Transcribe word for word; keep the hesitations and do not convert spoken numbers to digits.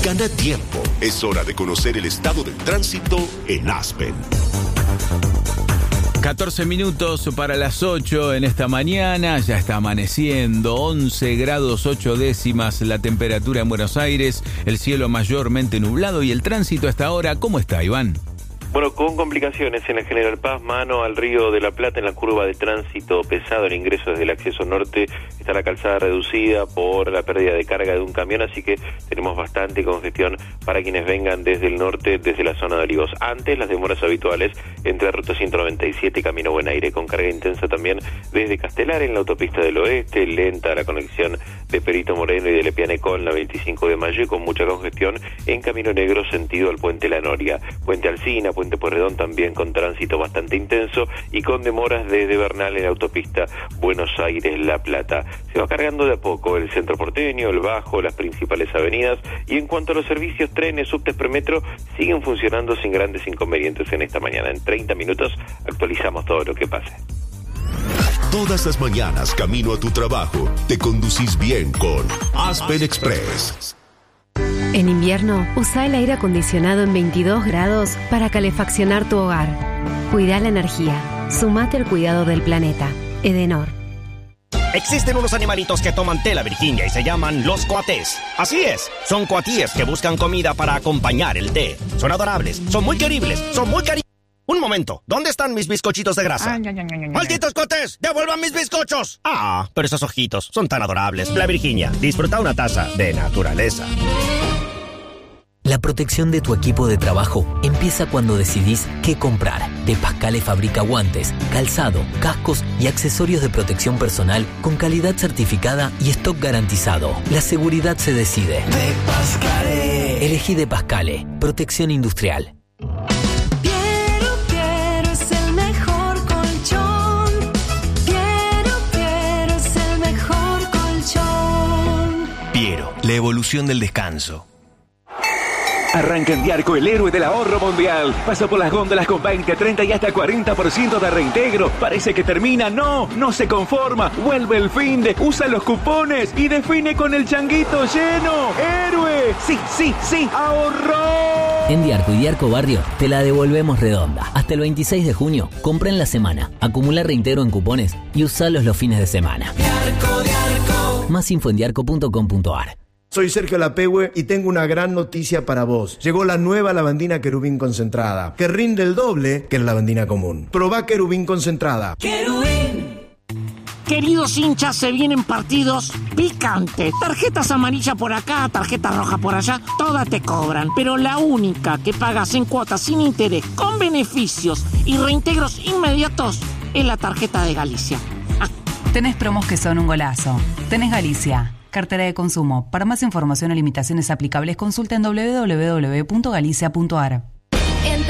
Gana tiempo. Es hora de conocer el estado del tránsito en Aspen. catorce minutos para las ocho en esta mañana, ya está amaneciendo, once grados ocho décimas la temperatura en Buenos Aires, el cielo mayormente nublado y el tránsito hasta ahora, ¿cómo está, Iván? Bueno, con complicaciones en la General Paz, mano al Río de la Plata en la curva de tránsito pesado, el ingreso desde el acceso norte, está la calzada reducida por la pérdida de carga de un camión, así que tenemos bastante congestión para quienes vengan desde el norte, desde la zona de Olivos. Antes, las demoras habituales entre Ruta ciento noventa y siete y Camino Buen Aire, con carga intensa también desde Castelar en la autopista del oeste, lenta la conexión de Perito Moreno y de Lepiane con la veinticinco de mayo, y con mucha congestión en Camino Negro sentido al Puente La Noria, Puente Alsina, Puente Pueyrredón también con tránsito bastante intenso y con demoras desde Bernal en la autopista Buenos Aires-La Plata. Se va cargando de a poco el centro porteño, el Bajo, las principales avenidas, y en cuanto a los servicios, trenes, subtes, premetro, siguen funcionando sin grandes inconvenientes en esta mañana. En treinta minutos actualizamos todo lo que pase. Todas las mañanas, camino a tu trabajo, te conducís bien con Aspen Express. En invierno, usa el aire acondicionado en veintidós grados para calefaccionar tu hogar. Cuida la energía. Sumate al cuidado del planeta. Edenor. Existen unos animalitos que toman té la Virginia y se llaman los coatés. Así es, son coatíes que buscan comida para acompañar el té. Son adorables, son muy queribles, son muy cari... Un momento, ¿dónde están mis bizcochitos de grasa? Ay, ay, ay, ay, ¡malditos coatés! ¡Devuelvan mis bizcochos! Ah, pero esos ojitos son tan adorables. La Virginia, disfruta una taza de naturaleza. La protección de tu equipo de trabajo empieza cuando decidís qué comprar. De Pascale fabrica guantes, calzado, cascos y accesorios de protección personal con calidad certificada y stock garantizado. La seguridad se decide. De Pascale. Elegí De Pascale. Protección industrial. Piero, Piero es el mejor colchón. Piero, Piero es el mejor colchón. Piero, la evolución del descanso. Arranca en Diarco el héroe del ahorro mundial. Pasa por las góndolas con veinte, treinta y hasta cuarenta por ciento de reintegro. Parece que termina. No, no se conforma. Vuelve el fin de, usa los cupones y define con el changuito lleno. ¡Héroe! Sí, sí, sí, ahorró. En Diarco y Diarco Barrio te la devolvemos redonda. Hasta el veintiséis de junio, compra en la semana, acumula reintegro en cupones y usalos los fines de semana. Diarco, Diarco. Más info en diarco punto com punto a r. Soy Sergio Lapehue y tengo una gran noticia para vos. Llegó la nueva lavandina Querubín concentrada, que rinde el doble que la lavandina común. Probá Querubín concentrada. ¡Querubín! Queridos hinchas, se vienen partidos picantes. Tarjetas amarillas por acá, tarjeta roja por allá, todas te cobran. Pero la única que pagas en cuotas sin interés, con beneficios y reintegros inmediatos, es la tarjeta de Galicia. Ah. Tenés promos que son un golazo. Tenés Galicia. Cartera de consumo. Para más información o limitaciones aplicables, consulta en doble u doble u doble u punto galicia punto a r.